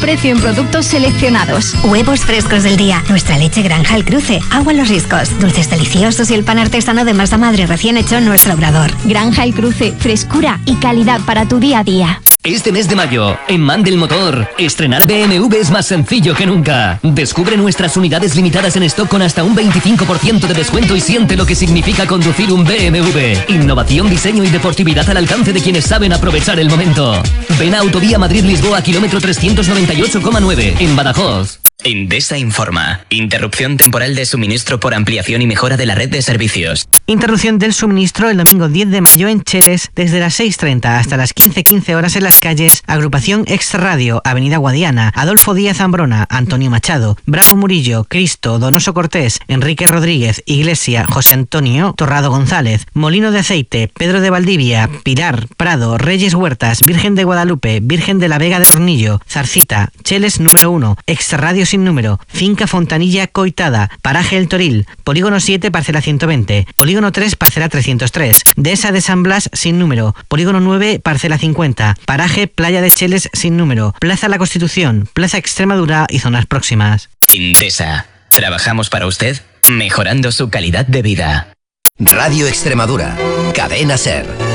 precio en productos seleccionados. Huevos frescos del día, nuestra leche Granja El Cruce, agua en los riscos, dulces deliciosos y el pan artesano de masa madre recién hecho en nuestro obrador. Granja El Cruce, frescura y calidad para tu día a día. Este mes de mayo, en Mandel Motor, estrenar BMW es más sencillo que nunca. Descubre nuestras unidades limitadas en stock con hasta un 25% de descuento y siente lo que significa conducir un BMW. Innovación, diseño y deportividad al alcance de quienes saben aprovechar el momento. Ven a Autovía Madrid-Lisboa, kilómetro 398,9, en Badajoz. Endesa informa. Interrupción temporal de suministro por ampliación y mejora de la red de servicios. Interrupción del suministro el domingo 10 de mayo en Cheles desde las 6:30 hasta las 15:15 horas en las calles Agrupación Extra Radio, Avenida Guadiana, Adolfo Díaz Ambrona, Antonio Machado, Bravo Murillo, Cristo, Donoso Cortés, Enrique Rodríguez, Iglesia, José Antonio, Torrado González, Molino de Aceite, Pedro de Valdivia, Pilar, Prado, Reyes Huertas, Virgen de Guadalupe, Virgen de la Vega de Hornillo, Zarcita, Cheles número 1, Extra Radio sin número, Finca Fontanilla Coitada, Paraje El Toril, Polígono 7, parcela 120, Polígono 3, parcela 303, Dehesa de San Blas sin número, Polígono 9, parcela 50, Paraje Playa de Cheles sin número, Plaza La Constitución, Plaza Extremadura y zonas próximas. Endesa. Trabajamos para usted, mejorando su calidad de vida. Radio Extremadura. Cadena SER.